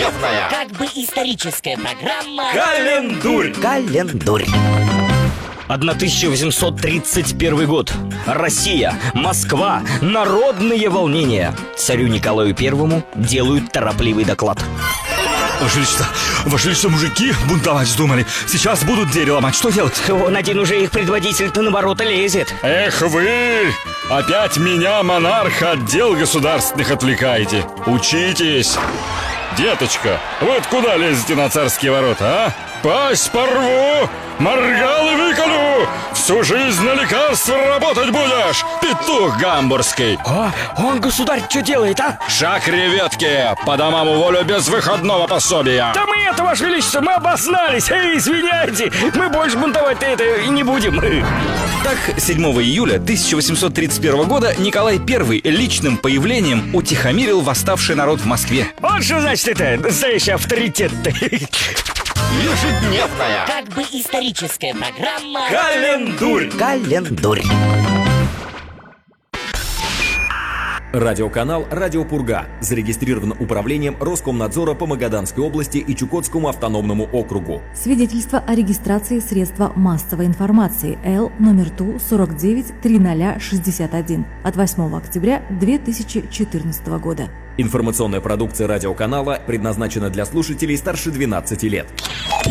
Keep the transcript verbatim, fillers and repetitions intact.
Ежедневная, как бы историческая программа Календурь. Календурь. тысяча восемьсот тридцать первый год. Россия, Москва, народные волнения. Царю Николаю Первому делают торопливый доклад. Ваше Величество, Ваше Величество, мужики бунтовать вздумали. Сейчас будут дерево ломать. Что делать? Вон один уже их предводитель-то на ворота лезет. Эх вы! Опять меня, монарха, от дел государственных отвлекаете. Учитесь! Деточка, вы куда лезете на царские ворота, а? Пасть порву, моргалы выколю, всю жизнь на лекарство работать будешь, петух гамбургский. А, он, государь, что делает, а? Шаг реветки, по домам уволю без выходного пособия. Да мы это, Ваше Величество, мы обознались. Эй, извиняйте, мы больше бунтовать-то это и не будем. Так, седьмого июля тысяча восемьсот тридцать первого года Николай Первый личным появлением утихомирил восставший народ в Москве. Вот что значит это, настоящий авторитет-то. Ежедневная, как бы историческая программа Календурь. Календурь. Радиоканал «Радио Пурга» зарегистрирован управлением Роскомнадзора по Магаданской области и Чукотскому автономному округу. Свидетельство о регистрации средства массовой информации Л номер Ту сорок девять триста шестьдесят один от восьмого октября две тысячи четырнадцатого года. Информационная продукция радиоканала предназначена для слушателей старше двенадцати лет.